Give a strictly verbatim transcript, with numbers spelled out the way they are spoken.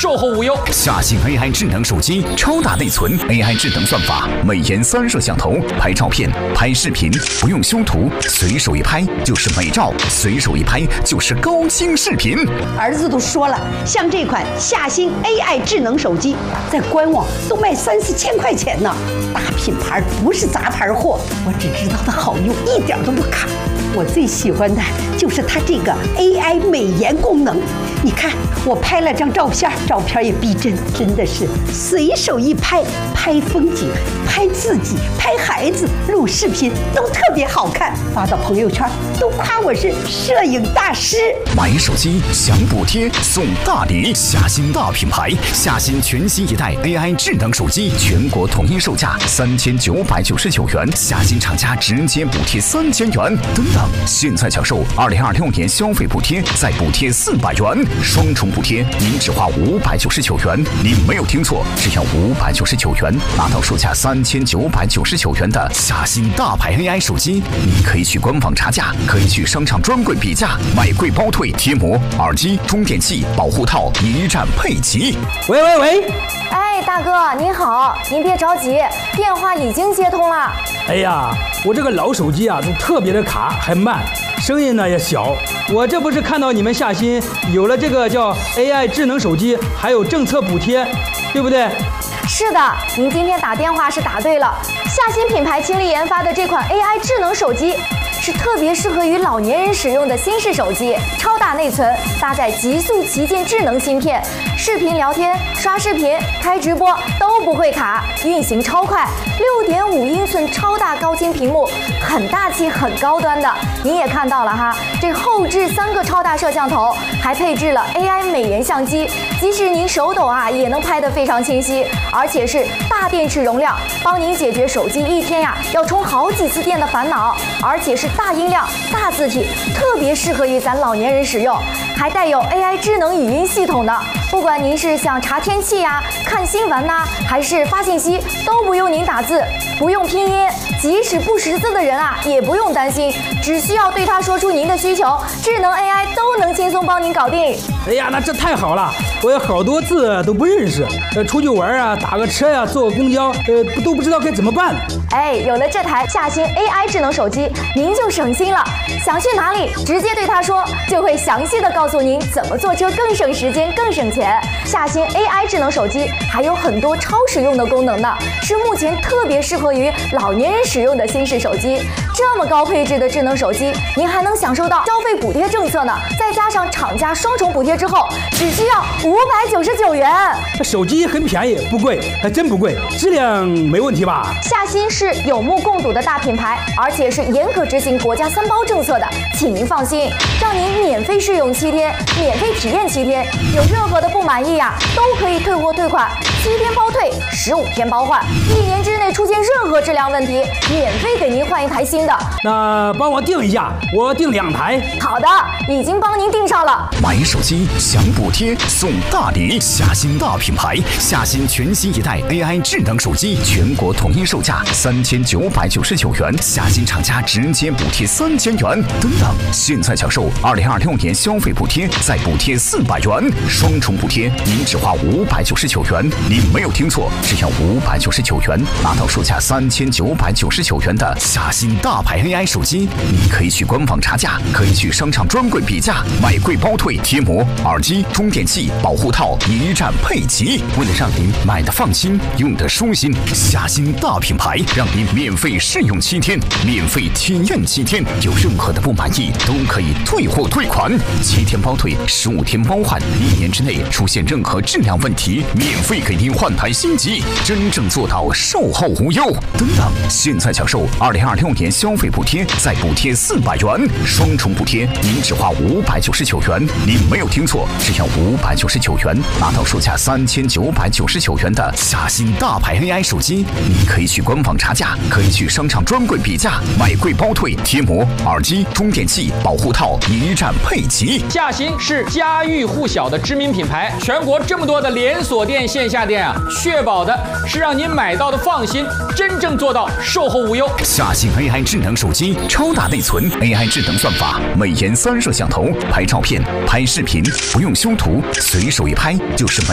售后无忧。 夏新 A I 智能手机，超大内存 ，A I 智能算法，美颜三摄像头，拍照片、拍视频不用修图，随手一拍就是美照，随手一拍就是高清视频。 儿子都说了，像这款夏新 A I 智能手机，在官网都卖三四千块钱呢。大品牌不是杂牌货，我只知道它好用，一点都不卡。我最喜欢的就是它这个 A I 美颜功能。你看，我拍了张照片，照片也逼真，真的是随手一拍，拍风景、拍自己、拍孩子、录视频都特别好看，发到朋友圈都夸我是摄影大师。 买手机享补贴送大礼，夏新大品牌，夏新全新一代 A I 智能手机，全国统一售价三千九百九十九元，夏新厂家直接补贴三千元，等等，现在享受二零二六年消费补贴，再补贴四百元，双重补贴，您只花五百九十九元，您没有听错，只要五百九十九元，拿到售价三千九百九十九元的夏新大牌 A I 手机，你可以去官网查价，可以去商场专柜比价，买贵包退，贴膜、耳机、充电器、保护套一站配齐。 喂喂喂， 哎，大哥您好，您别着急，电话已经接通了。 哎呀，我这个老手机啊，都特别的卡，还慢，声音呢也小。我这不是看到你们夏新有了这个叫 A I 智能手机，还有政策补贴，对不对？ 是的，您今天打电话是打对了。夏新品牌倾力研发的这款 A I 智能手机，是特别适合于老年人使用的新式手机，超大内存，搭载极速旗舰智能芯片，视频聊天、刷视频、开直播都不会卡，运行超快，六点五英寸超大高清屏幕，很大气、很高端的。您也看到了哈，这后置三个超大摄像头，还配置了 A I 美颜相机，即使您手抖啊，也能拍得非常清晰，而且是大电池容量，帮您解决手机一天呀要充好几次电的烦恼，而且是大音量、大字体，特别适合于咱老年人使用，还带有 A I 智能语音系统的。不管您是想查天气呀、看新闻呐、还是发信息，都不用您打字，不用拼音，即使不识字的人啊，也不用担心，只需要对他说出您的需求，智能 A I 都能轻松帮您搞定。 哎呀，那这太好了，我有好多字都不认识，呃，出去玩啊，打个车呀、坐个公交，呃，都不知道该怎么办。 哎，有了这台夏新 A I 智能手机，您就省心了。想去哪里，直接对他说，就会详细的告诉您怎么坐车更省时间、更省钱。夏新 A I 智能手机还有很多超实用的功能呢，是目前特别适合于老年人使用的新式手机。这么高配置的智能手机，您还能享受到消费补贴政策呢，再加上厂家双重补贴之后，只需要五百九十九元。 手机很便宜，不贵，还真不贵，质量没问题吧？ 夏新是有目共睹的大品牌，而且是严格执行国家三包政策的，请您放心，让您免费试用七天，免费体验七天，有任何的不满意呀、啊，都可以退货退款，七天包退，十五天包换，一年之内出现任何质量问题，免费给您换一台新的。 那帮我订一下，我订两台。 好的，已经帮您订上了。 买手机享补贴送大礼，夏新大品牌，夏新全新一代 A I 智能手机，全国统一售价三千九百九十九元，夏新厂家直接补贴三千元，等等，现在享受二零二六年消费补贴，再补贴四百元，双重补贴，您只花五百九十九元，您没有听错，只要五百九十九元，拿到售价三千九百九十九元的夏新大牌 A I 手机，你可以去官网查价，可以去商场专柜比价，买贵包退，贴膜、耳机、充电器、保护套一站配齐。为了让您买的放心，用的舒心，夏新大品牌让您免费试用七天，免费体验七天，有任何的不满意都可以退货退款，七天包退，十五天包换，一年之内出现任何质量问题，免费给您换台新机，真正做到售后无忧。等等，现在享受二零二六年消费补贴，再补贴四百元，双重补贴，您只花五百九十九元，您没有听错，只要五百九十九元，拿到售价三千九百九十九元的夏新大牌 A I 手机，你可以去官网查价，可以去商场专柜比价，买贵包退，贴膜、耳机、充电器、保护套一站配齐。 夏新是家喻户晓的知名品牌，全国这么多的连锁店、线下店啊，确保的是让您买到的放心，真正做到售后无忧。 夏新 A I 智能手机，超大内存 A I 智能算法，美颜三摄像头，拍照片、拍视频不用修图，随手一拍就是美